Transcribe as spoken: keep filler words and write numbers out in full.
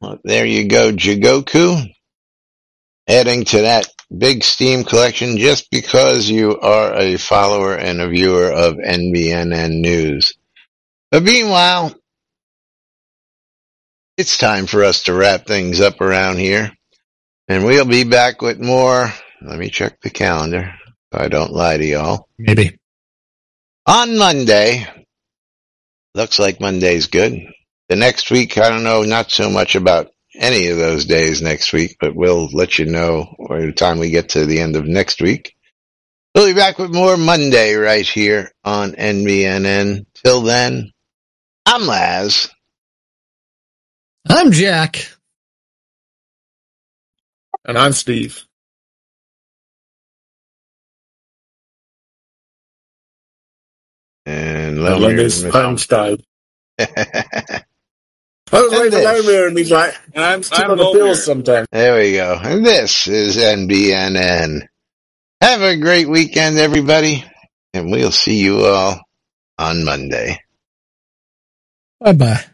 Well, there you go, Jigoku. Adding to that big Steam collection just because you are a follower and a viewer of N B N N News. But meanwhile, it's time for us to wrap things up around here. And we'll be back with more. Let me check the calendar so I don't lie to y'all. Maybe. On Monday. Looks like Monday's good. The next week, I don't know, not so much about any of those days next week, but we'll let you know by the time we get to the end of next week. We'll be back with more Monday right here on N B N N. Till then, I'm Laz. I'm Jack. And I'm Steve. And And Lenny's punch died. I was waiting for Lomir, and he's like, I'm still on the pills sometimes. There we go. And this is N B N N. Have a great weekend, everybody, and we'll see you all on Monday. Bye-bye.